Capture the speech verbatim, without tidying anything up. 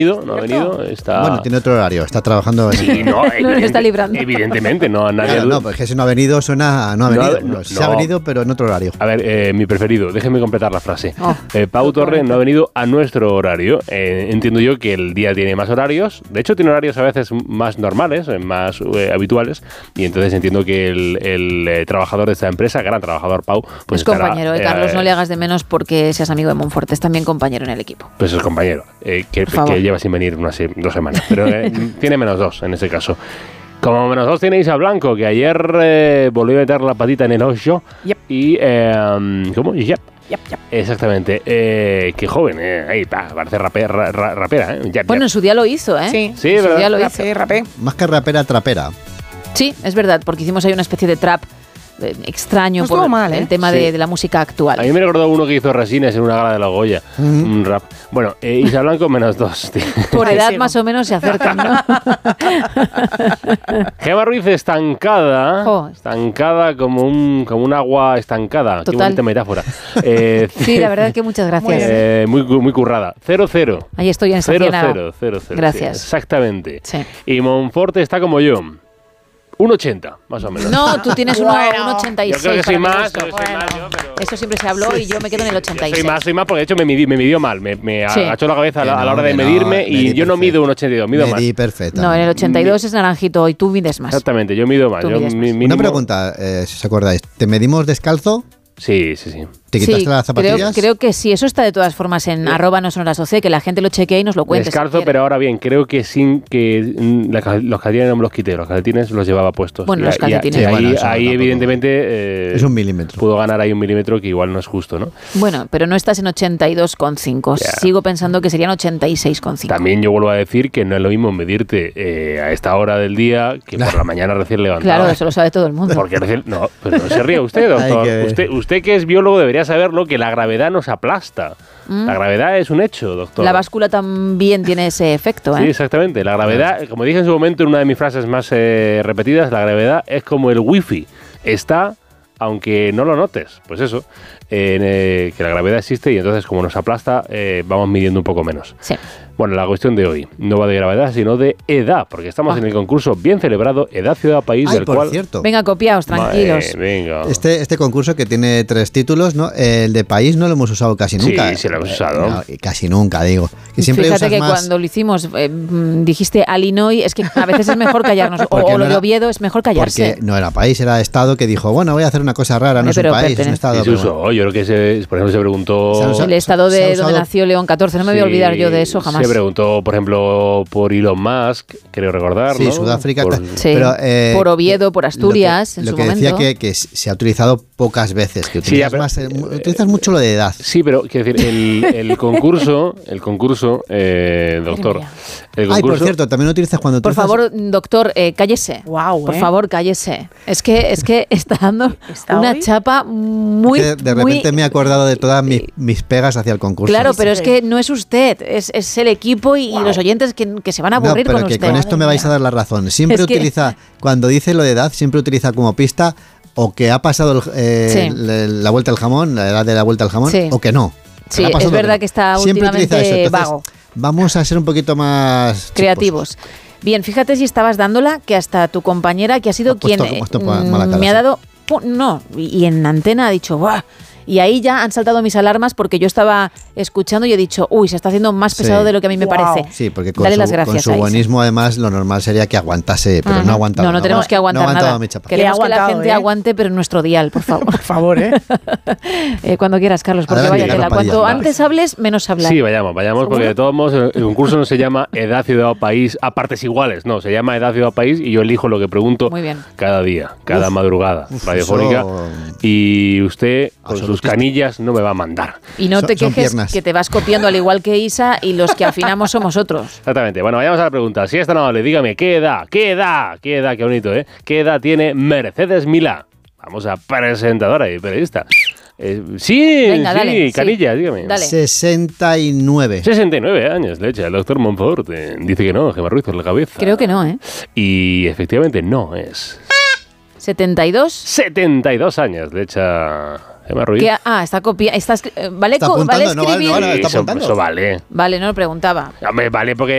No ha venido, está... Bueno, tiene otro horario, está trabajando... En... Sí, no, no lo está librando. Evidentemente, no a nadie... Claro, no, porque si no ha venido suena... No ha venido, no, no, sí no. ha venido, pero en otro horario. A ver, eh, mi preferido, déjeme completar la frase. Oh, eh, Pau Torre no ha venido a nuestro horario. Eh, entiendo yo que el día tiene más horarios. De hecho, tiene horarios a veces más normales, más eh, habituales. Y entonces entiendo que el, el eh, trabajador de esta empresa, gran trabajador Pau... Pues es estará, compañero, eh, Carlos, eh, no le hagas de menos porque seas amigo de Monforte, es también compañero en el equipo. Pues es compañero, eh, que, que lleva sin venir unas dos semanas, pero eh, tiene menos dos en ese caso. Como menos dos tiene Isa Blanco, que ayer eh, volvió a meter la patita en el hoyo. Yep. Y, eh, ¿cómo? Yep. Yep, yep. Exactamente. Eh, qué joven, eh. Ahí, pa, parece rapera, ra, ra, rapera ¿eh? Yep, bueno, yep. en su día lo hizo, ¿eh? Sí, sí, en su día lo rapé, hizo. rapé. Más que rapera, trapera. Sí, es verdad, porque hicimos ahí una especie de trap eh, extraño no por mal, ¿eh? el tema sí. de, de la música actual. A mí me recordó uno que hizo Resines en una gala de la Goya. Mm-hmm. Un rap. Bueno, eh, Isa Blanco menos dos. Tío. Por edad más o menos se acercan, ¿no? Gemma Ruiz estancada. Oh. Estancada como un, como un agua estancada. Total. Qué bonita metáfora. Eh, sí, la verdad es que muchas gracias. Eh, muy, muy currada. cero cero. Ahí estoy en esa cero cero, cero cero. Gracias. Sí, exactamente. Sí. Y Monforte está como yo. uno ochenta, más o menos. No, tú tienes uno ochenta y seis. Yo creo que soy más, bueno, soy más yo, pero... Eso siempre se habló sí, y yo me quedo en el ochenta y seis. Soy más, soy más porque de hecho me, midí, me midió mal. Me, me sí. agachó la cabeza a la, a la hora de medirme no, y yo no mido un ochenta y dos, mido medí más. Perfecto. No, en el ochenta y dos Mi... es naranjito y tú mides más. Exactamente, yo mido más. Yo, mides mi, más. mínimo... Una pregunta, eh, si os acordáis. ¿Te medimos descalzo? Sí, sí, sí. ¿Te quitaste sí, las zapatillas? Creo, creo que sí, eso está de todas formas en sí. arroba no son las doce, que la gente lo chequee y nos lo cuente. Descalzo, si pero ahora bien, creo que sin que la, los calcetines no me los quité, los calcetines los llevaba puestos. Bueno, y, los calcetines. Y, y sí, ahí, bueno, ahí evidentemente eh, es un milímetro. Pudo ganar ahí un milímetro que igual no es justo, ¿no? Bueno, pero no estás en ochenta y dos coma cinco. Yeah. Sigo pensando que serían ochenta y seis coma cinco. También yo vuelvo a decir que no es lo mismo medirte eh, a esta hora del día que por la mañana recién levantado. Claro, eso lo sabe todo el mundo. Porque recién, no, pues no se ríe usted, doctor. que... usted, usted que es biólogo debería saberlo, que la gravedad nos aplasta. Mm. La gravedad es un hecho, doctor. La báscula también tiene ese efecto, ¿eh? Sí, exactamente. La gravedad, como dije en su momento en una de mis frases más eh, repetidas, la gravedad es como el wifi. Está, aunque no lo notes. Pues eso, eh, eh, que la gravedad existe y entonces como nos aplasta, eh, vamos midiendo un poco menos. Sí. Bueno, la cuestión de hoy no va de gravedad, sino de edad, porque estamos ah. en el concurso bien celebrado Edad, Ciudad, País, Ay, del por cual... cierto. Venga, copiaos, tranquilos. Mae, venga. Este, este concurso que tiene tres títulos, ¿no? El de País no lo hemos usado casi nunca. Sí, sí lo hemos usado. Eh, no, casi nunca, digo. Que siempre Fíjate que más... cuando lo hicimos eh, dijiste Illinois, es que a veces es mejor callarnos. o o lo de Oviedo es mejor callarse. Porque no era País, era Estado que dijo, bueno, voy a hacer una cosa rara, no es un país, es un Estado. Sí, se usó. Bueno. Yo creo que se, por ejemplo se preguntó... Se usado, el Estado de donde usado... nació León catorce, no me sí, voy a olvidar yo de eso jamás. Se preguntó, por ejemplo, por Elon Musk, creo recordar, sí, ¿no? Sudáfrica, por, sí, pero, eh, por Oviedo, por Asturias, lo que, en lo su que momento. decía que, que se ha utilizado pocas veces, que utilizas, sí, pero, más, eh, utilizas mucho lo de edad. Sí, pero quiero decir, el, el concurso, el concurso, eh, doctor, el concurso... Ay, por cierto, también lo utilizas cuando... Por favor, doctor, eh, cállese. Wow, por eh. favor, cállese. Es que, es que está dando ¿Está una hoy? chapa muy... Es que de repente muy, me he acordado de todas mis, mis pegas hacia el concurso. Claro, pero es que no es usted, es, es el equipo y, wow. y los oyentes que, que se van a aburrir no, pero con que usted. Con esto me vais a dar la razón. Siempre es utiliza, que... cuando dice lo de edad, siempre utiliza como pista o que ha pasado el, eh, sí. la, la vuelta al jamón, la edad de la vuelta al jamón, sí. o que no. Sí, es verdad que, no. que está siempre últimamente utiliza eso. Entonces, vago. Vamos a ser un poquito más creativos. Chicos. Bien, fíjate si estabas dándola, que hasta tu compañera, que ha sido ha quien puesto, eh, mala cara, me sí. ha dado... No, y en antena ha dicho... ¡buah! Y ahí ya han saltado mis alarmas porque yo estaba escuchando y he dicho, uy, se está haciendo más pesado sí. de lo que a mí me wow. parece. Sí, porque con Dale su, las gracias, con su buenismo además lo normal sería que aguantase, pero uh-huh. no aguantaba. No, no, no tenemos que aguantar no nada. Queremos que la gente ¿eh? aguante, pero en nuestro dial, por favor. Por favor, ¿eh? eh cuando quieras, Carlos, porque vaya tela. Cuanto antes hables, menos hablar. Sí, vayamos, vayamos, porque de todos modos el concurso no se llama Edad, Ciudad o País a partes iguales, no, se llama Edad, Ciudad o País y yo elijo lo que pregunto Muy bien. cada día, cada uf, madrugada uf, radiofónica eso... y usted con sus canillas no me va a mandar. Y no te son, quejes son que te vas copiando al igual que Isa y los que afinamos somos otros. Exactamente. Bueno, vayamos a la pregunta. Si es tan amable, dígame, ¿qué edad? ¿Qué edad? ¿Qué edad? Qué bonito, ¿eh? ¿Qué edad tiene Mercedes Milá? Vamos a presentadora y periodista. Eh, sí, Venga, sí, dale, Canilla, sí. dígame. Dale. sesenta y nueve. sesenta y nueve años, le echa el doctor Monfort. Eh, dice que no, Gemma Ruiz por la cabeza. Creo que no, ¿eh? Y efectivamente no es. ¿setenta y dos? setenta y dos años, le echa Gemma Ruiz. ¿Qué? Ah, está copiando. Está, ¿vale, está apuntando, ¿vale escribir? No vale, no vale, está eso, apuntando. eso vale. Vale, no lo preguntaba. Hombre, vale, porque